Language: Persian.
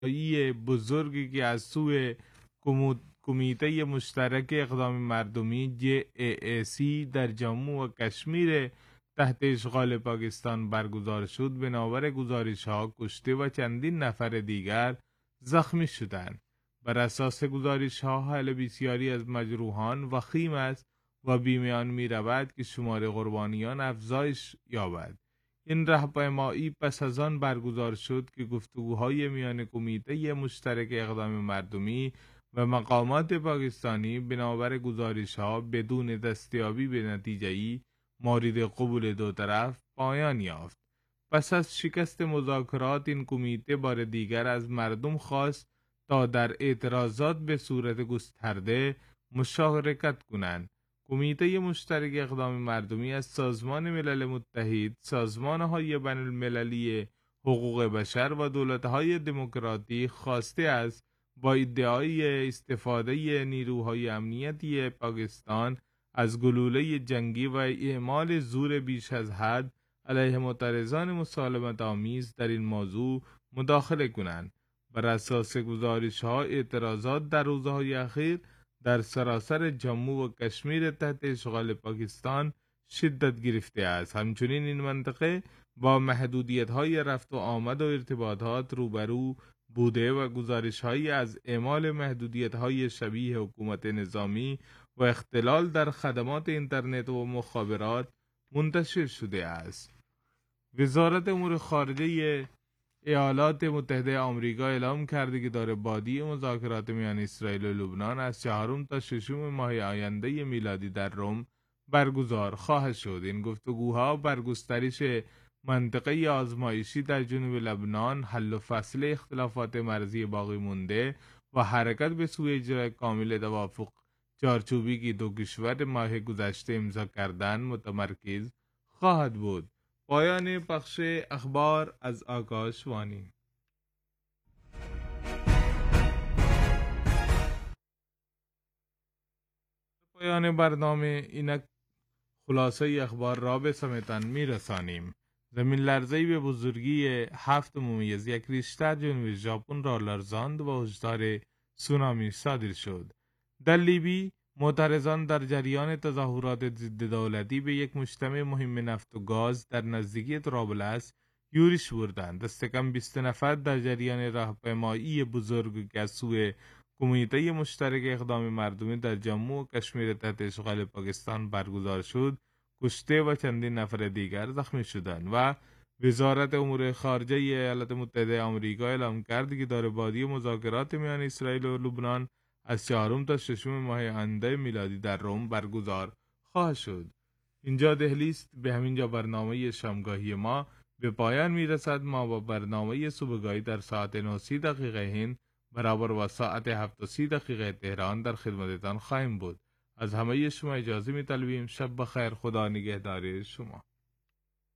بزرگی که از سوی کمیته مشترک اقدام مردمی JAC در جموں و کشمیر تحت اشغال پاکستان برگزار شد، بنابر گزارش‌ها کشته و چندین نفر دیگر زخمی شدند. بر اساس گزارش‌ها حال بسیاری از مجروحان وخیم است و بیمیان می‌رود که شمار قربانیان افزایش یابد. این راهپیمایی پس از آن برگزار شد که گفتگوهای میان کمیته مشترک اقدام مردمی و مقامات پاکستانی بنابر گزارش‌ها بدون دستیابی به نتیجه‌ای مورد قبول دو طرف پایان یافت. پس از شکست مذاکرات این کمیته بار دیگر از مردم خواست تا در اعتراضات به صورت گسترده مشارکت کنند. کمیته مشترک اقدام مردمی از سازمان ملل متحد، سازمان‌های بین‌المللی حقوق بشر و دولت‌های دموکراتیک خواسته است با ادعای استفاده نیروهای امنیتی پاکستان از گلوله جنگی و اعمال زور بیش از حد علیه معترضان مسالمت آمیز در این موضوع مداخله کنند. بر اساس گزارش‌ها اعتراضات در روزهای اخیر در سراسر جموں و کشمیر تحت اشغال پاکستان شدت گرفته است. همچنین این منطقه با محدودیت‌های رفت و آمد و ارتباطات روبرو بوده و گزارش‌هایی از اعمال محدودیت‌های شبیه حکومت نظامی و اختلال در خدمات اینترنت و مخابرات منتشر شده است. وزارت امور خارجه ایالات متحده آمریکا اعلام کرده که دور بعدی مذاکرات میان اسرائیل و لبنان از 4 تا 6 ماه آینده میلادی در روم برگزار خواهد شد. این گفتگوها بر گسترش منطقه آزمایشی در جنوب لبنان، حل و فصل اختلافات مرزی باقی مونده و حرکت به سوی اجرای کامل توافق چارچوبی که دو کشور ماه گذشته امضا کردند متمرکز خواهد بود. پایان پخش اخبار از آکاشوانی. پایان برنامه اینک خلاصه اخبار را به سمتان میرسانیم. زمین لرزه‌ای به بزرگی 7.1 ریشتر جنوب ژاپن را لرزاند و هشدار سونامی صادر شد. در لیبی معترضان در جریان تظاهرات ضد دولتی به یک مجتمع مهم نفت و گاز در نزدیکی طرابلس یورش بردند. دست کم 20 نفر در جریان راهپیمایی بزرگ که از سوی کمیته مشترک اقدام مردمی در جموں و کشمیر تحت اشغال پاکستان برگزار شد کشته و چندین نفر دیگر زخمی شدند و وزارت امور خارجه ایالات متحده آمریکا اعلام کرد که دور بعدی مذاکرات میان اسرائیل و لبنان از 4 تا 6 ماه آینده میلادی در روم برگزار خواهد شد. اینجا دهلی است. به همین جا برنامه شامگاهی ما به پایان میرسد. ما با برنامه صبحگاهی در ساعت 9:30 هند برابر با ساعت 7:30 تهران در خدمتتان خواهیم بود. از همه شما اجازه می‌طلبیم. شب بخیر. خدا نگهدار شما.